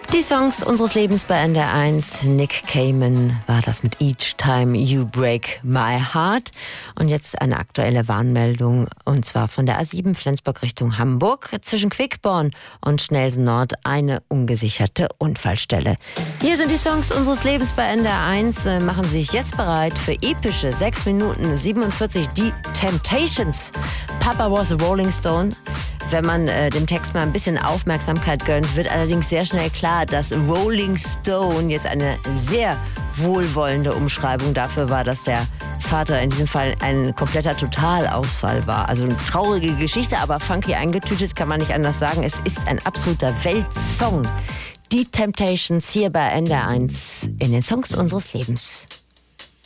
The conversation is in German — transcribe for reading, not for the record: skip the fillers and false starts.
Die Songs unseres Lebens bei NDR 1. Nick Cayman war das mit Each Time You Break My Heart. Und jetzt eine aktuelle Warnmeldung, und zwar von der A7 Flensburg Richtung Hamburg. Zwischen Quickborn und Schnelsen Nord eine ungesicherte Unfallstelle. Hier sind die Songs unseres Lebens bei NDR 1. Machen Sie sich jetzt bereit für epische 6 Minuten 47 die Temptations. Papa was a Rolling Stone. Wenn man dem Text mal ein bisschen Aufmerksamkeit gönnt, wird allerdings sehr schnell klar, dass Rolling Stone jetzt eine sehr wohlwollende Umschreibung dafür war, dass der Vater in diesem Fall ein kompletter Totalausfall war. Also eine traurige Geschichte, aber funky eingetütet, kann man nicht anders sagen. Es ist ein absoluter Weltsong. Die Temptations hier bei NDR 1 in den Songs unseres Lebens.